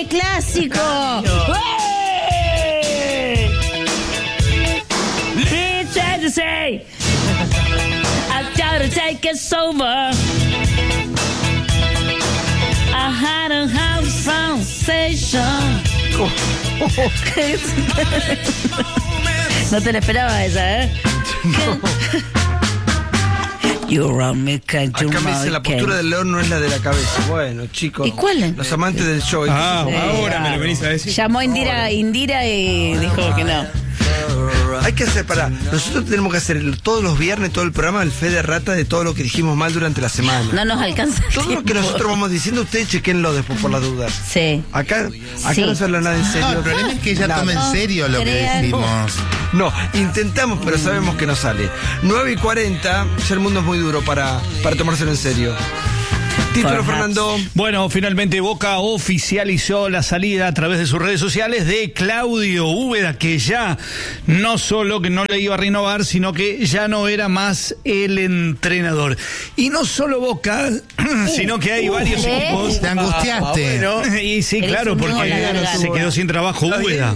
¡Qué clásico! Bitch, I just say, I gotta take it sober. I had a house sensation. No te la esperaba esa, ¿eh? No. You run me, Acá me dice la postura del león no es la de la cabeza. Bueno, chicos. ¿Y cuál es? Los amantes del show. Ahora me lo venís a decir. Llamó a Indira y dijo que no. Hay que hacer, nosotros tenemos que hacer todos los viernes, todo el programa, el fe de rata de todo lo que dijimos mal durante la semana. No nos alcanza. Todo lo que nosotros vamos diciendo, ustedes chequenlo después por las dudas. Sí. Acá Sí. no se habla nada en serio. No, el problema es que ella Nada. toma en serio lo que Crean. decimos. No, intentamos, pero sabemos que no sale. 9:40, ya el mundo es muy duro para tomárselo en serio. Título, Fernando. Bueno, finalmente Boca oficializó la salida a través de sus redes sociales de Claudio Úbeda, que ya no solo que no le iba a renovar, sino que ya no era más el entrenador. Y no solo Boca, sino que hay varios equipos. Te angustiaste. Y sí, Eres claro, un porque larga. se quedó sin trabajo Úbeda.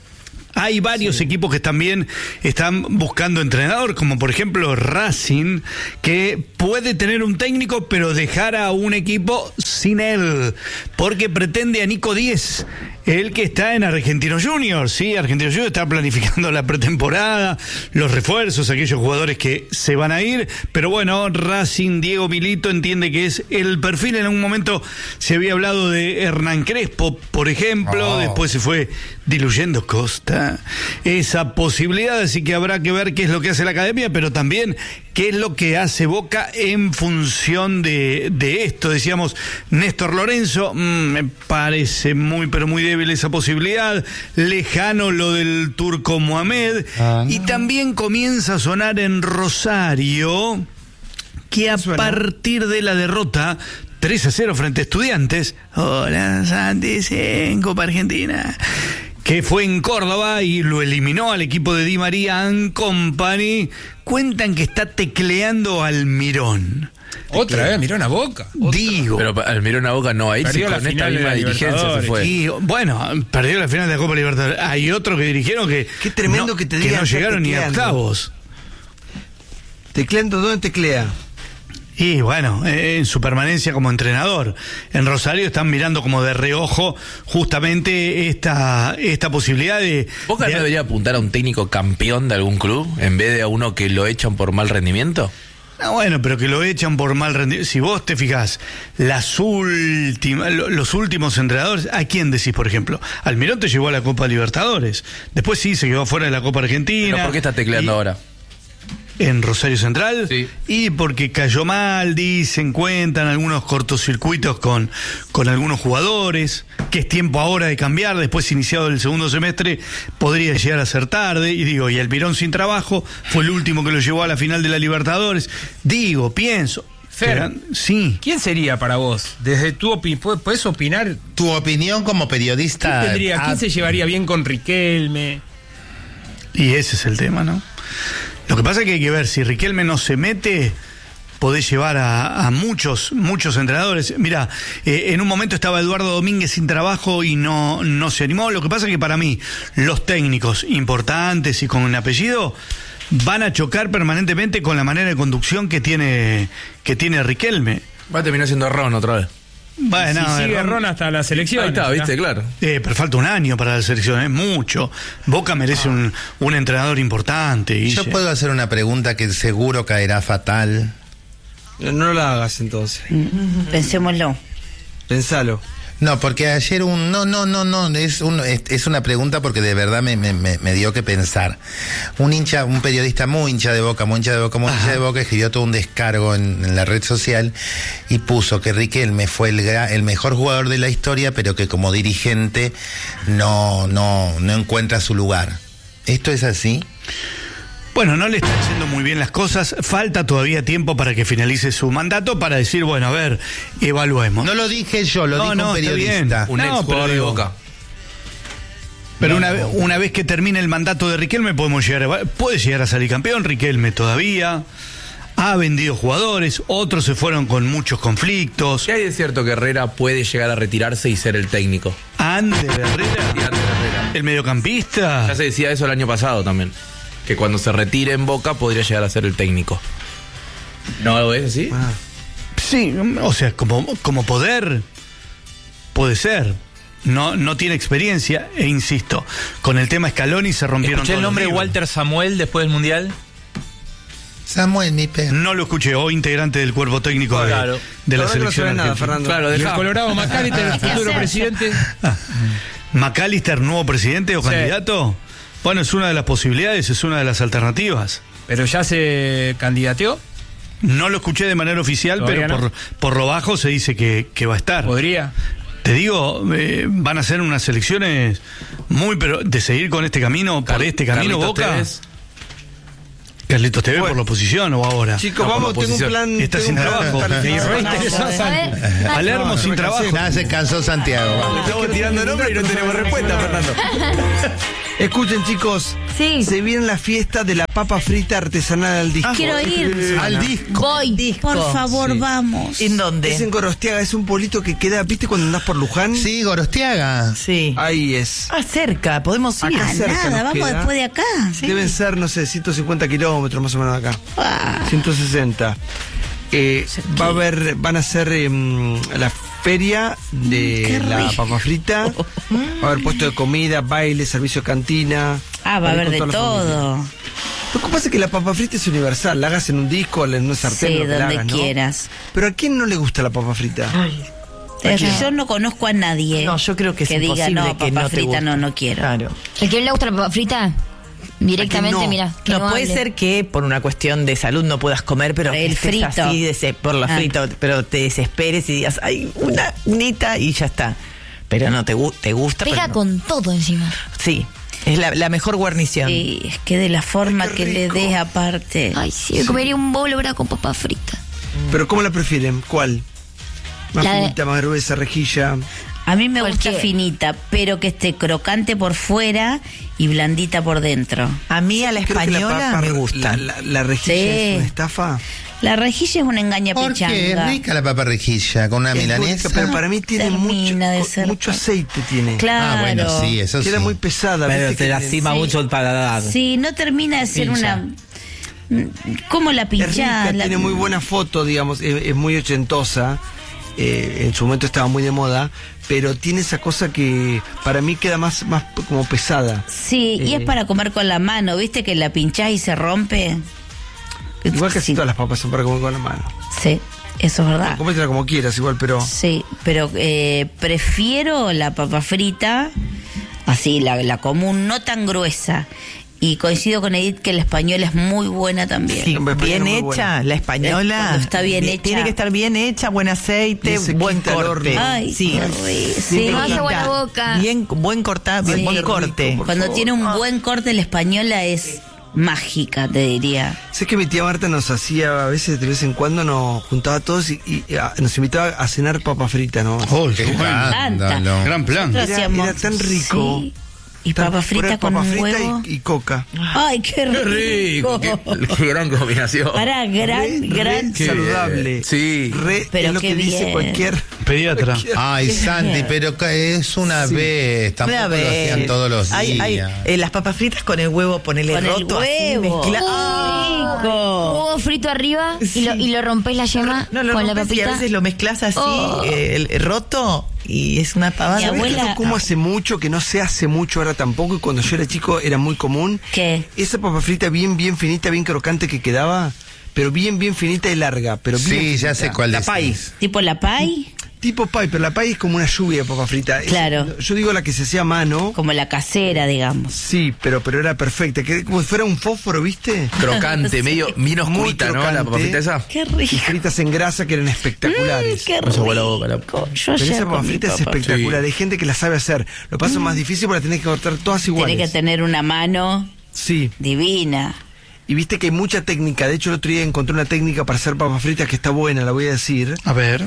Hay varios equipos que también están buscando entrenador, como por ejemplo Racing, que puede tener un técnico, pero dejar a un equipo sin él, porque pretende a Nico Díez, el que está en Argentinos Juniors. Sí, Argentinos Juniors está planificando la pretemporada, los refuerzos, aquellos jugadores que se van a ir, pero bueno, Racing, Diego Milito entiende que es el perfil. En algún momento se había hablado de Hernán Crespo, por ejemplo, después se fue diluyendo Costa esa posibilidad, así que habrá que ver qué es lo que hace la academia, pero también qué es lo que hace Boca en función de esto. Decíamos, Néstor Lorenzo, me parece muy pero muy débil esa posibilidad, lejano lo del turco Mohamed, y también comienza a sonar en Rosario que a partir de la derrota 3-0 frente a Estudiantes, hola Santi, en Copa Argentina, que fue en Córdoba y lo eliminó al equipo de Di María and Company, cuentan que está tecleando Almirón. Otra vez, Almirón a Boca. Digo. Pero Almirón a Boca no, ahí Perdió sí, la con esta final de misma la dirigencia se Libertadores. fue. Y bueno, perdió la final de la Copa Libertadores. Hay otro que dirigieron que Qué tremendo que te digan no ya llegaron ni a tecleando. octavos. Tecleando, ¿dónde teclea? Y bueno, en su permanencia como entrenador. En Rosario están mirando como de reojo justamente esta posibilidad de... ¿Boca no debería apuntar a un técnico campeón de algún club en vez de a uno que lo echan por mal rendimiento? No, bueno, pero que lo echan por mal rendimiento. Si vos te fijás, los últimos entrenadores, ¿a quién decís, por ejemplo? Almirón te llevó a la Copa Libertadores. Después sí, se quedó fuera de la Copa Argentina. ¿Pero por qué está tecleando ahora? En Rosario Central, Sí. Y porque cayó mal, dicen, cuentan algunos cortocircuitos con algunos jugadores, que es tiempo ahora de cambiar, después iniciado el segundo semestre, podría llegar a ser tarde, y Almirón sin trabajo, fue el último que lo llevó a la final de la Libertadores, pienso. Fer, Sí. ¿quién sería para vos? Desde tu opinión, ¿puedes opinar? Tu opinión como periodista. ¿Quién se llevaría bien con Riquelme? Y ese es el tema, ¿no? Lo que pasa es que hay que ver, si Riquelme no se mete, podés llevar a muchos entrenadores. Mirá, en un momento estaba Eduardo Domínguez sin trabajo y no se animó. Lo que pasa es que para mí, los técnicos importantes y con un apellido van a chocar permanentemente con la manera de conducción que tiene Riquelme. Va a terminar siendo Ron otra vez. Bueno, Si sigue Ron hasta la selección. Ahí está, viste, claro. pero falta un año para la selección, es mucho. Boca merece un entrenador importante. Yo puedo hacer una pregunta que seguro caerá fatal. No la hagas entonces. Pensémoslo. Pensalo. No, porque ayer es una pregunta porque de verdad me dio que pensar. Un periodista muy hincha de Boca, escribió todo un descargo en la red social y puso que Riquelme fue el mejor jugador de la historia, pero que como dirigente no encuentra su lugar. ¿Esto es así? Bueno, no le están yendo muy bien las cosas, falta todavía tiempo para que finalice su mandato para decir, bueno, a ver, evaluemos. No lo dije yo, lo dijo un está periodista. bien. Un ex jugador de Boca. Pero una vez que termine el mandato de Riquelme puede llegar a salir campeón Riquelme todavía. Ha vendido jugadores, otros se fueron con muchos conflictos. ¿Qué hay de cierto que Herrera puede llegar a retirarse y ser el técnico? Ander Herrera, Y Ander Herrera. el mediocampista. Ya se decía eso el año pasado también. Que cuando se retire en Boca podría llegar a ser el técnico. ¿No lo ves así? Sí, o sea, como poder, puede ser. No tiene experiencia, e insisto, con el tema Scaloni se rompieron Escuché el todos los nombre de libros. Walter Samuel después del Mundial. Samuel, mi pe. No lo escuché, o integrante del cuerpo técnico de La la verdad que no selección sabe nada, argentina. Fernando. Claro, Y el deja. Colorado McAllister, el ¿Qué futuro hacer? presidente. McAllister, nuevo presidente o Sí. candidato. Bueno, es una de las posibilidades, es una de las alternativas. Pero ya se candidateó. No lo escuché de manera oficial, Todavía pero no. por lo bajo se dice que va a estar. Podría. Te digo, van a ser unas elecciones pero de seguir con este camino, por este camino, Carlitos Boca. Tevez. Carlitos TV Bueno. por la oposición o ahora. Chicos, No, por vamos, la tengo un oposición. plan. Está tengo sin un plan trabajo. para el fin de Y re semana. interesó A ver, Palermo No, sin me trabajo. cansé. Nada, se cansó Santiago. Estamos tirando nombres y no tenemos respuesta, Fernando. Escuchen, chicos. Sí. Se viene la fiesta de la papa frita artesanal al disco. Quiero Este fin de ir. semana. Al disco. Voy. Por favor, Sí. vamos. ¿En dónde? Es en Gorostiaga, es un pueblito que queda, ¿viste cuando andás por Luján? Sí, Gorostiaga. Sí. Ahí es. Ah, cerca, podemos ir. Acá Ah, cerca nada, nos vamos queda. después de acá. Deben ser, no sé, 150 kilómetros más o menos de acá. Ah. 160. Van a hacer la feria de Qué la rico. papa frita. Va a haber puesto de comida, baile, servicio cantina. Ah, va a haber de todo. Lo que pasa es que la papa frita es universal. La hagas en un disco, en una sartén, Sí, lo que la donde hagas, ¿no? quieras. Pero ¿a quién no le gusta la papa frita? Yo no conozco a nadie No, yo creo que es diga, imposible no, que papa no te frita guste. no quiero. Claro. El que no le gusta la papa frita, directamente, no? mira. Que No, puede hable. ser que por una cuestión de salud no puedas comer, pero que El estés frito. así, por lo Ah. frito, pero te desesperes y digas, ay, una unita y ya está. Pero no, te gusta. Pega pero no. con todo encima. Sí, es la mejor guarnición. Sí, es que de la forma Ay, qué que le rico. des aparte. Ay, sí, me comería un bolo ahora con papa frita. ¿Pero cómo la prefieren? ¿Cuál? Más La de- finita, más gruesa, rejilla. A mí me gusta Cualquiera. finita, pero que esté crocante por fuera y blandita por dentro. A mí a la Creo que española papa- me gusta. La rejilla Sí. es una estafa. La rejilla es una engaña Porque es pichanga. rica la papa rejilla, con una Es muy milanesa. rica, pero para mí tiene Termina de ser- mucho aceite. Tiene. Claro. Ah, bueno, sí, eso Queda sí. muy pesada. Pero ¿viste? te Que lastima sí. mucho el paladar. Sí, no termina de ser una... ¿Cómo la Es rica, pinchás? tiene muy buena foto, digamos, es muy ochentosa. En su momento estaba muy de moda, pero tiene esa cosa que para mí queda más como pesada. Sí, y es para comer con la mano, ¿viste? Que la pinchás y se rompe. Igual casi Sí. todas las papas son para comer con la mano. Sí, eso es verdad. Cométela como quieras, igual, pero Sí, pero prefiero la papa frita, así, la común, no tan gruesa. Y coincido con Edith que la española es muy buena también. Sí, Me parece bien muy hecha, buena. la española. Cuando está bien hecha. Tiene que estar bien hecha, buen aceite, Bien buen sequita al corte. horno. Ay, sí. qué rico. Sí. Bien Más Quita. agua a la boca. Bien, buen cortado, Sí. buen Qué rico, corte. por Cuando favor. tiene un buen corte, la española es mágica, te diría. sé que mi tía Marta nos hacía, a veces, de vez en cuando, nos juntaba a todos y nos invitaba a cenar papa frita, ¿no? Oh, Qué qué bueno. escándalo. Gran plan. Nosotros Era hacíamos- tan rico. Sí. Y papa frita con papa un frita huevo. y coca. Ay, qué rico. Qué gran combinación. Para gran. Re saludable. Sí. Pero es lo qué que dice bien. cualquier... Pediatra. Ay, Sandy, pero es una vez, tampoco Una lo vez. hacían todos los días. Las papas fritas con el huevo, ponele Con el roto así, huevo. mezcla- Huevo frito arriba y lo rompés la yema No, lo con la rompes y a papita. veces lo mezclas así, Oh. el roto, y es una pavada. Mi ¿Sabés abuela- que como hace mucho, que no se hace mucho ahora tampoco, y cuando yo era chico era muy común? ¿Qué? Esa papa frita bien finita, bien crocante que quedaba, pero bien finita y larga, pero bien Sí, ya finita. sé cuál La es. pie. ¿Tipo la pie? Tipo pie, pero la pie es como una lluvia de papa frita. Claro. Yo digo la que se hacía a mano. Como la casera, digamos. Sí, pero era perfecta. Que como si fuera un fósforo, ¿viste? Crocante, medio bien Muy oscurita, ¿no? La crocante. papa frita esa. Qué Y rico. fritas en grasa que eran espectaculares. Qué No se vuela la boca, la- rico. Yo Pero ayer esa papa comí frita es papa. espectacular. Hay gente que la sabe hacer. Lo pasa más difícil porque la tenés que cortar todas iguales. Tiene que tener una mano Sí. divina. Y viste que hay mucha técnica. De hecho, el otro día encontré una técnica para hacer papas fritas que está buena, la voy a decir. A ver.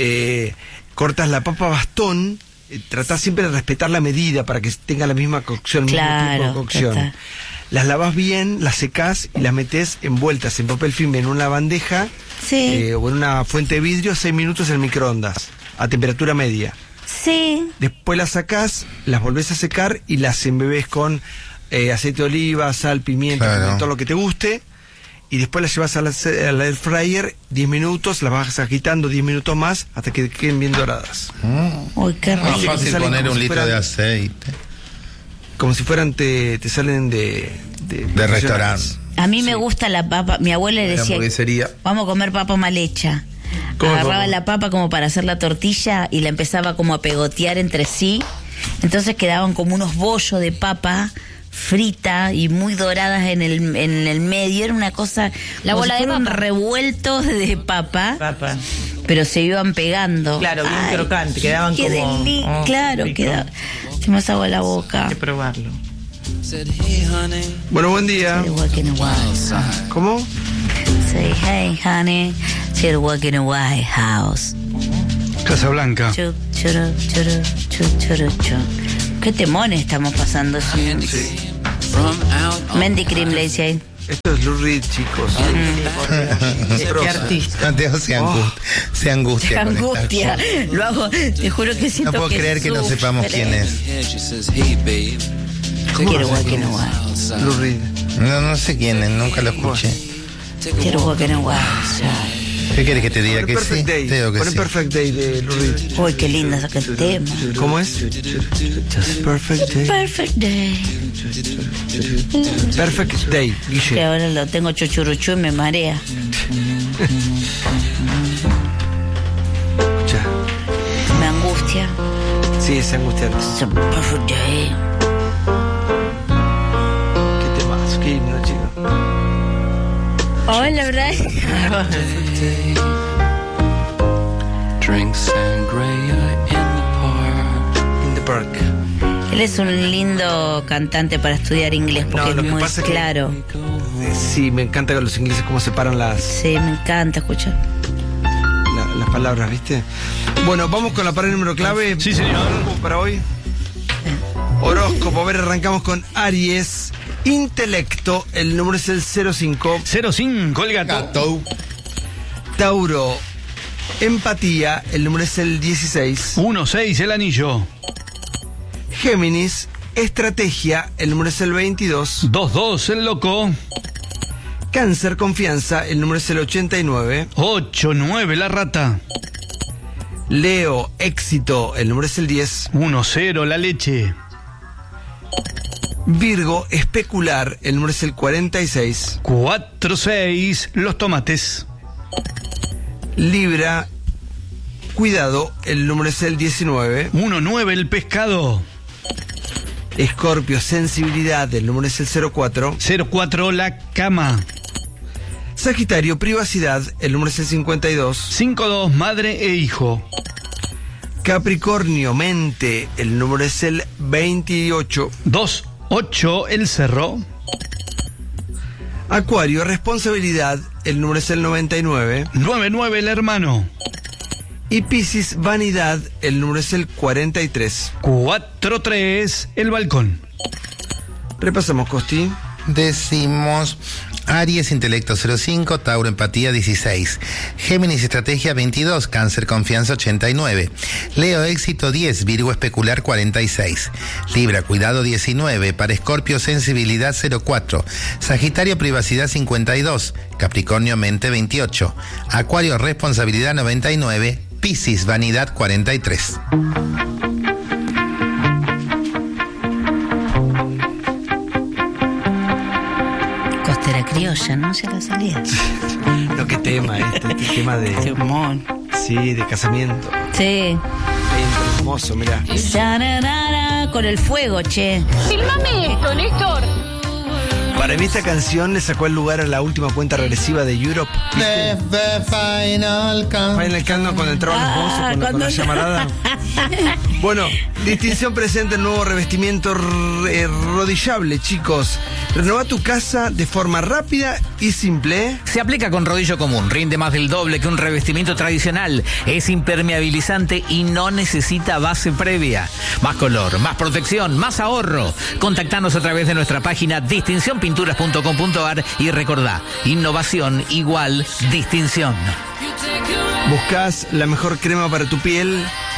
Cortas la papa bastón, tratás siempre de respetar la medida para que tenga la misma cocción, el mismo Claro, tiempo de cocción. total. Las lavas bien, las secás y las metés envueltas en papel film en una bandeja Sí. o en una fuente de vidrio, 6 minutos en microondas, a temperatura media. Sí. Después las sacás, las volvés a secar y las embebés con aceite de oliva, sal, pimienta, Claro. todo lo que te guste. Y después las llevas al air fryer 10 minutos, las vas agitando 10 minutos más hasta que queden bien doradas. Uy, qué Más rico. fácil salen poner como un si litro fueran- de aceite. Como si fueran, te salen de restaurante. A mí me gusta la papa. Mi abuela le La decía, hamburguesería. vamos a comer papa mal hecha. ¿Cómo, Agarraba cómo? la papa como para hacer la tortilla y la empezaba como a pegotear entre sí. Entonces quedaban como unos bollos de papa frita y muy doradas en el medio. Era una cosa... La como bola si de fueran papa. revueltos de papa, Papa. pero se iban pegando. Claro, bien crocante, quedaban qué como- oh, claro, rico. quedaba... Se me hace agua la boca. Hay que probarlo. Bueno, buen día. Say, walk in a White House. ¿Cómo? Say, hey, honey, she'll walk in a White House. Casablanca. Chu, churu, churu, chu, churu, chu. Qué temones estamos pasando. Mendy Cream le dice ahí. Esto es Lou Reed, chicos. Qué artista. Santiago se angustia. Qué con esta angustia. cosa. Lo hago, te juro que No siento puedo creer que no sufre. sepamos quién es. Quiero walk in a White. Lou Reed. No sé quién es, nunca lo escuché. Quiero walk in a White. ¿Qué quieres que te diga? Poné Que sí. Perfect Te Day. digo que Poné sí. Perfect Day de Lou Reed. Uy, qué linda esa tema. ¿Cómo es? Just Perfect Day. Perfect day. Perfect Day, Que Guille. ahora lo tengo chuchuruchu y me marea. Escucha. Me angustia. Sí, es angustiante. It's a perfect day. Qué temas, qué himno, chico. Hola, Brian. Drink sangria in the park. In the Park. Él es un lindo cantante para estudiar inglés porque No, lo es que muy pasa es que- claro. Sí, me encanta que los ingleses cómo separan las Sí, me encanta escuchar. palabras, ¿viste? Bueno, vamos con la palabra número clave. Sí, señor. Horóscopo para hoy. Horóscopo, a ver, arrancamos con Aries. Intelecto, el número es el 05. 05, el gato. Gato. Tauro, empatía, el número es el 16. 16, el anillo. Géminis, estrategia, el número es el 22. 22, el loco. Cáncer, confianza, el número es el 89. 89, la rata. Leo, éxito, el número es el 10. 10, la leche. Virgo, especular, el número es el 46. 46, los tomates. Libra, cuidado, el número es el 19. 19, el pescado. Escorpio, sensibilidad, el número es el 04. 04, la cama. Sagitario, privacidad, el número es el 52. 52, madre e hijo. Capricornio, mente, el número es el 28. 28, el cerro. Acuario, responsabilidad, el número es el 99. 99, el hermano. Y Piscis, vanidad, el número es el 43. 43, el balcón. Repasamos, Costi. Decimos Aries, intelecto 05, Tauro, empatía 16, Géminis, estrategia 22, Cáncer, confianza 89, Leo, éxito 10, Virgo, especular 46, Libra, cuidado 19, para Escorpio, sensibilidad 04, Sagitario, privacidad 52, Capricornio, mente 28, Acuario, responsabilidad 99, Piscis, vanidad 43. Costera criolla, ¿no? Ya la salida. No, qué tema este tema de... Simón. Sí, de casamiento. Sí. Hermoso, mirá. Shararara, con el fuego, che. Filmame esto, Néstor. Para mí esta canción le sacó el lugar a la última cuenta regresiva de Europe. The final count. Final Countdown cuando entraban los mozos con la llamarada. Bueno, distinción presente el nuevo revestimiento rodillable, chicos. Renova tu casa de forma rápida y simple. Se aplica con rodillo común, rinde más del doble que un revestimiento tradicional, es impermeabilizante y no necesita base previa. Más color, más protección, más ahorro. Contactanos a través de nuestra página distincionpinturas.com.ar y recordá, innovación igual distinción. Buscas la mejor crema para tu piel.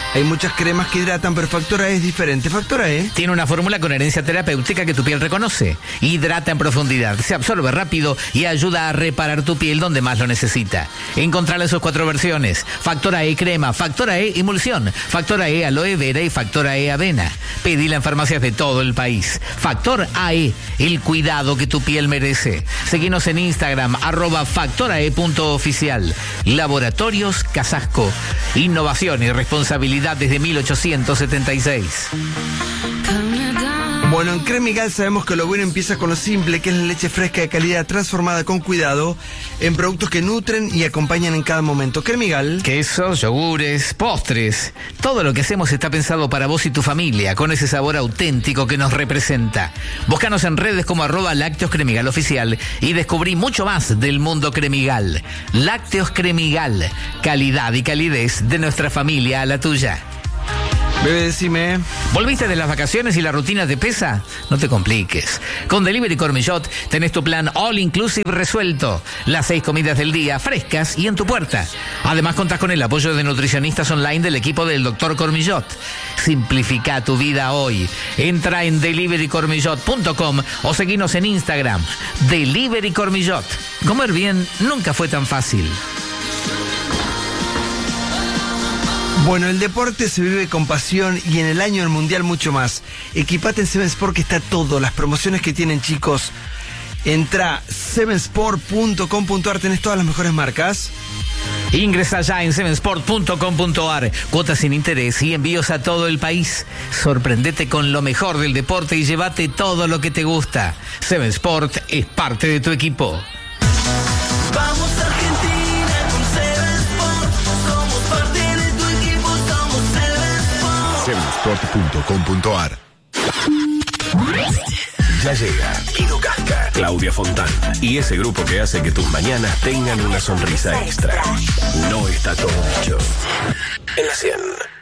Hay muchas cremas que hidratan, pero Factora E es diferente. Factora E tiene una fórmula con herencia terapéutica que tu piel reconoce. Hidrata en profundidad, se absorbe rápido y ayuda a reparar tu piel donde más lo necesita. Encontrala en sus 4 versiones: Factora E crema, Factora E emulsión, Factora E aloe vera y Factora E avena. Pedila en farmacias de todo el país. Factor AE, el cuidado que tu piel merece. Seguinos en Instagram, @factorae.oficial. Laboratorios Casasco. Innovación y responsabilidad desde 1876. Bueno, en Cremigal sabemos que lo bueno empieza con lo simple, que es la leche fresca de calidad transformada con cuidado en productos que nutren y acompañan en cada momento. Cremigal. Quesos, yogures, postres. Todo lo que hacemos está pensado para vos y tu familia, con ese sabor auténtico que nos representa. Búscanos en redes como @Lácteos Cremigal Oficial y descubrí mucho más del mundo Cremigal. Lácteos Cremigal. Calidad y calidez de nuestra familia a la tuya. Bebé, decime. ¿Volviste de las vacaciones y la rutina te pesa? No te compliques. Con Delivery Cormillot tenés tu plan All Inclusive resuelto. Las 6 comidas del día frescas y en tu puerta. Además contás con el apoyo de nutricionistas online del equipo del Dr. Cormillot. Simplifica tu vida hoy. Entra en deliverycormillot.com o seguinos en Instagram. Delivery Cormillot. Comer bien nunca fue tan fácil. Bueno, el deporte se vive con pasión y en el año del Mundial mucho más. Equipate en Seven Sport, que está todo, las promociones que tienen, chicos. Entra sevensport.com.ar, tenés todas las mejores marcas. Ingresa ya en sevensport.com.ar. Cuotas sin interés y envíos a todo el país. Sorprendete con lo mejor del deporte y llévate todo lo que te gusta. Seven Sport es parte de tu equipo. Vamos Argentina con Seven Sport. Somos parte de tu equipo, somos Seven Sport. Sevensport.com.ar. Ya llega Guido Casca, Claudia Fontán y ese grupo que hace que tus mañanas tengan una sonrisa extra. No está todo dicho. En la 100.